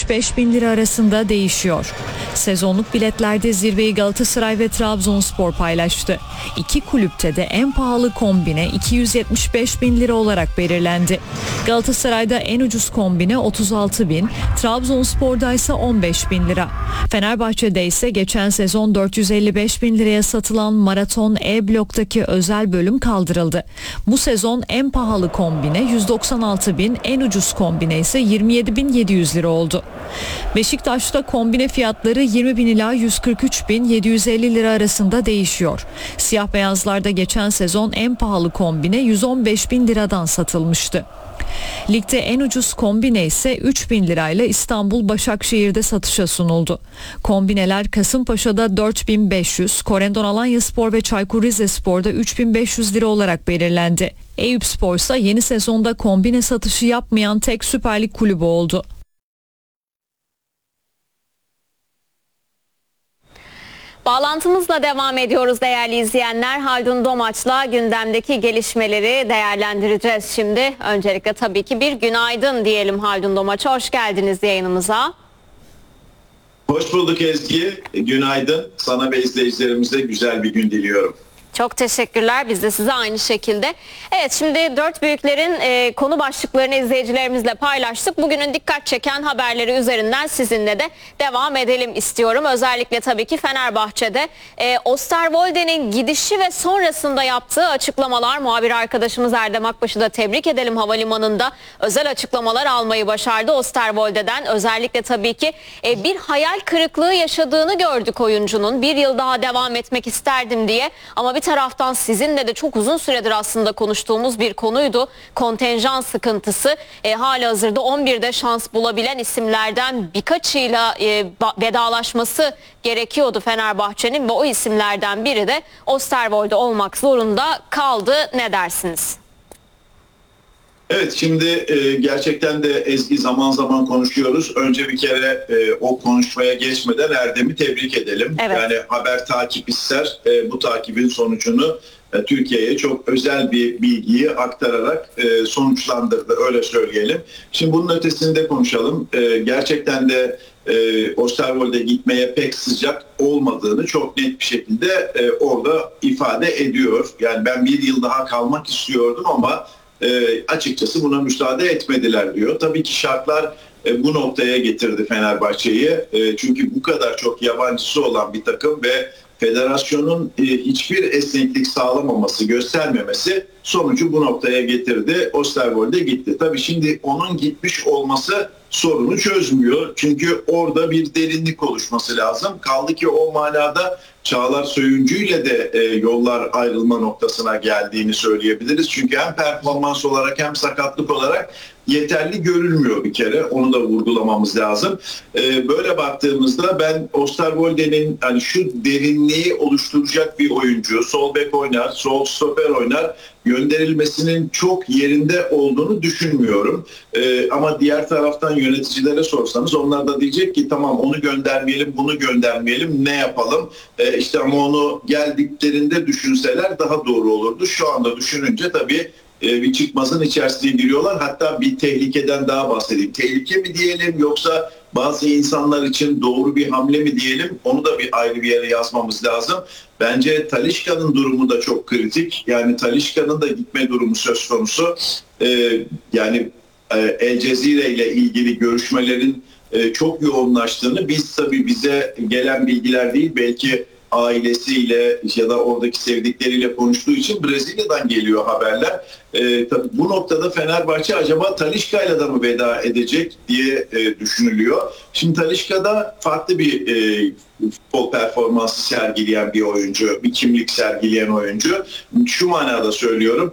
275 bin lira arasında değişiyor. Sezonluk biletlerde zirveyi Galatasaray ve Trabzonspor paylaştı. İki kulüpte de en pahalı kombine 275 bin lira olarak belirlendi. Galatasaray'da en ucuz kombine 36 bin, Trabzonspor'da ise 15 bin lira. Fenerbahçe'de ise geçen sezon 455 bin liraya satılan Maraton E bloktaki özel bölüm kaldırıldı. Bu sezon en pahalı kombine 196 bin, en ucuz kombine ise 27.700 lira oldu. Beşiktaş'ta kombine fiyatları 20 bin ila 143 bin 750 lira arasında değişiyor. Siyah beyazlarda geçen sezon en pahalı kombine 115 bin liradan satılmıştı. Ligde en ucuz kombine ise 3 bin lirayla İstanbul Başakşehir'de satışa sunuldu. Kombineler Kasımpaşa'da 4500, Korendon Alanyaspor ve Çaykur Rizespor'da 3500 lira olarak belirlendi. Eyüpspor ise yeni sezonda kombine satışı yapmayan tek Süper Lig kulübü oldu. Bağlantımızla devam ediyoruz değerli izleyenler. Haldun Domaç'la gündemdeki gelişmeleri değerlendireceğiz şimdi. Öncelikle tabii ki bir günaydın diyelim Haldun Domaç'a. Hoş geldiniz yayınımıza. Hoş bulduk Ezgi. Günaydın. Sana ve izleyicilerimize güzel bir gün diliyorum. Çok teşekkürler. Biz de size aynı şekilde. Evet, şimdi dört büyüklerin konu başlıklarını izleyicilerimizle paylaştık. Bugünün dikkat çeken haberleri üzerinden sizinle de devam edelim istiyorum. Özellikle tabii ki Fenerbahçe'de Osterwolde'nin gidişi ve sonrasında yaptığı açıklamalar. Muhabir arkadaşımız Erdem Akbaş'ı da tebrik edelim, havalimanında özel açıklamalar almayı başardı Osterwolde'den. Özellikle tabii ki bir hayal kırıklığı yaşadığını gördük oyuncunun. Bir yıl daha devam etmek isterdim diye, ama bir taraftan sizinle de çok uzun süredir aslında konuştuğumuz bir konuydu. Kontenjan sıkıntısı. Halihazırda 11'de şans bulabilen isimlerden birkaçıyla vedalaşması gerekiyordu Fenerbahçe'nin ve o isimlerden biri de Osterwolde olmak zorunda kaldı. Ne dersiniz? Evet, şimdi gerçekten de Ezgi zaman zaman konuşuyoruz. Önce bir kere o konuşmaya geçmeden Erdem'i tebrik edelim. Evet. Yani haber takip ister. Bu takibin sonucunu Türkiye'ye çok özel bir bilgiyi aktararak sonuçlandırdı, öyle söyleyelim. Şimdi bunun ötesinde konuşalım. Gerçekten de Osterwolde gitmeye pek sıcak olmadığını çok net bir şekilde orada ifade ediyor. Yani ben bir yıl daha kalmak istiyordum ama açıkçası buna müsaade etmediler diyor. Tabii ki şartlar bu noktaya getirdi Fenerbahçe'yi. Çünkü bu kadar çok yabancısı olan bir takım ve federasyonun hiçbir esneklik sağlamaması, göstermemesi sonucu bu noktaya getirdi. Osterwolde gitti. Tabii şimdi onun gitmiş olması sorunu çözmüyor. Çünkü orada bir derinlik oluşması lazım. Kaldı ki o manada Çağlar Söyüncü ile de yollar ayrılma noktasına geldiğini söyleyebiliriz. Çünkü hem performans olarak hem sakatlık olarak yeterli görülmüyor bir kere. Onu da vurgulamamız lazım. Böyle baktığımızda ben Osterwolde'nin hani şu derinliği oluşturacak bir oyuncu, sol bek oynar, sol stoper oynar, gönderilmesinin çok yerinde olduğunu düşünmüyorum. Ama diğer taraftan yöneticilere sorsanız onlar da diyecek ki tamam onu göndermeyelim, bunu göndermeyelim, ne yapalım? İşte ama onu geldiklerinde düşünseler daha doğru olurdu. Şu anda düşününce tabii bir çıkmazın içerisine giriyorlar. Hatta bir tehlikeden daha bahsedeyim. Tehlike mi diyelim yoksa bazı insanlar için doğru bir hamle mi diyelim? Onu da bir ayrı bir yere yazmamız lazım. Bence Talisca'nın durumu da çok kritik. Yani Talisca'nın da gitme durumu söz konusu. Yani El Cezire ile ilgili görüşmelerin çok yoğunlaştığını biz tabii bize gelen bilgiler değil, belki ailesiyle ya da oradaki sevdikleriyle konuştuğu için Brezilya'dan geliyor haberler. Tabii bu noktada Fenerbahçe acaba Talisca'yla da mı veda edecek diye düşünülüyor. Şimdi Talisca'da farklı bir futbol performansı sergileyen bir oyuncu, bir kimlik sergileyen oyuncu. Şu manada söylüyorum,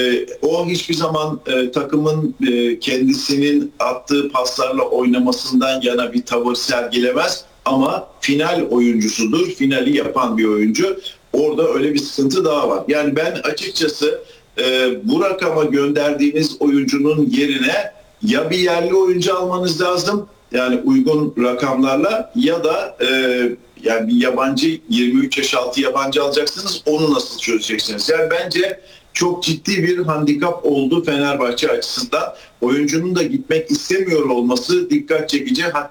o hiçbir zaman takımın kendisinin attığı paslarla oynamasından yana bir tavır sergilemez. Ama final oyuncusudur, finali yapan bir oyuncu. Orada öyle bir sıkıntı daha var. Yani ben açıkçası bu rakama gönderdiğiniz oyuncunun yerine ya bir yerli oyuncu almanız lazım, yani uygun rakamlarla, ya da yani bir yabancı, 23 yaş altı yabancı alacaksınız, onu nasıl çözeceksiniz? Yani bence çok ciddi bir handikap oldu Fenerbahçe açısından. Oyuncunun da gitmek istemiyor olması dikkat çekici.